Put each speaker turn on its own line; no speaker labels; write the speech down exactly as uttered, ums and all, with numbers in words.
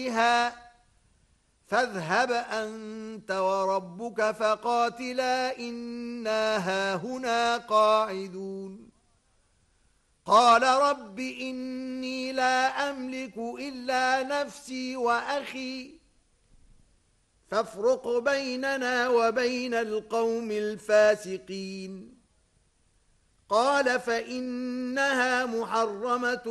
فاذهب أنت وربك فقاتلا إنا هاهنا قاعدون قال رب إني لا أملك إلا نفسي وأخي فافرق بيننا وبين القوم الفاسقين قال فإنها محرمة